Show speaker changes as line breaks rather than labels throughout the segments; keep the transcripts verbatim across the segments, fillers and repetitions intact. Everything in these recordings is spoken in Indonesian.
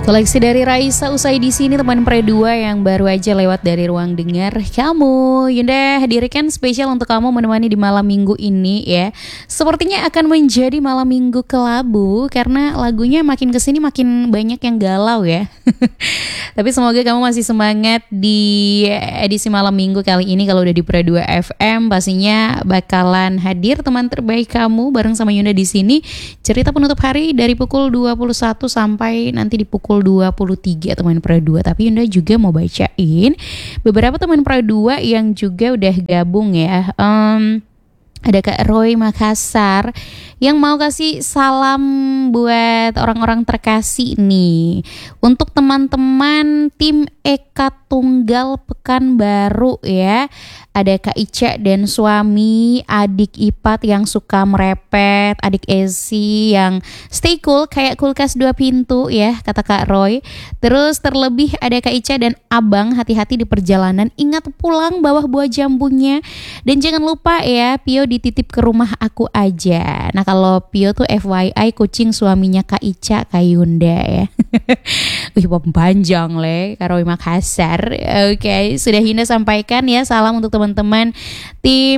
Koleksi dari Raisa usai di sini teman pre dua yang baru aja lewat dari ruang dengar kamu. Yunda hadirkan spesial untuk kamu menemani di malam minggu ini ya. Sepertinya akan menjadi malam minggu kelabu karena lagunya makin kesini makin banyak yang galau ya. Tapi semoga kamu masih semangat di edisi malam minggu kali ini. Kalau udah di Pro dua F M pastinya bakalan hadir teman terbaik kamu bareng sama Yunda di sini. Cerita penutup hari dari pukul dua puluh satu sampai nanti di pukul dua puluh tiga teman Pro dua. Tapi Yunda juga mau bacain beberapa teman Pro dua yang juga udah gabung ya. Um, Ada Kak Roy Makassar yang mau kasih salam buat orang-orang terkasih nih. Untuk teman-teman tim Eka Tunggal Pekanbaru ya. Ada Kak Ica dan suami, adik Ipat yang suka merepet, adik Ezi yang stay cool kayak kulkas dua pintu ya, kata Kak Roy. Terus terlebih ada Kak Ica dan abang, hati-hati di perjalanan, ingat pulang bawa buah jambunya. Dan jangan lupa ya, Pio dititip ke rumah aku aja. Nah kalau Pio tuh F Y I kucing suaminya Kak Ica, Kak Yunda ya. Wih panjang le, Kak Roy Makassar. Oke, okay, sudah Yunda sampaikan ya salam untuk teman-teman tim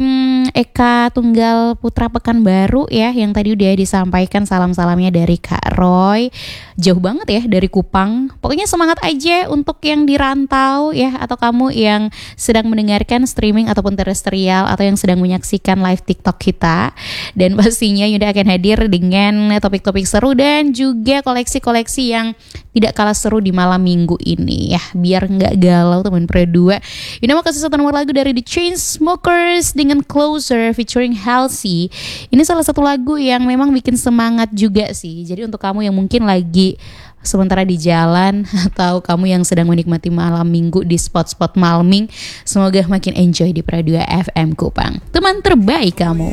Eka Tunggal Putra Pekanbaru ya, yang tadi udah disampaikan salam-salamnya dari Kak Roy. Jauh banget ya dari Kupang. Pokoknya semangat aja untuk yang di rantau ya, atau kamu yang sedang mendengarkan streaming ataupun terestrial, atau yang sedang menyaksikan live TikTok kita. Dan pastinya Yunda akan hadir dengan topik-topik seru dan juga koleksi-koleksi yang tidak kalah seru di malam minggu ini ya, biar nggak galau teman Pro dua. Yunda mau kasih satu nomor lagu dari The Chainsmokers dengan Closer featuring Halsey. Ini salah satu lagu yang memang bikin semangat juga sih. Jadi untuk kamu yang mungkin lagi sementara di jalan, atau kamu yang sedang menikmati malam minggu di spot-spot malming, semoga makin enjoy di Pro dua F M Kupang. Teman terbaik kamu.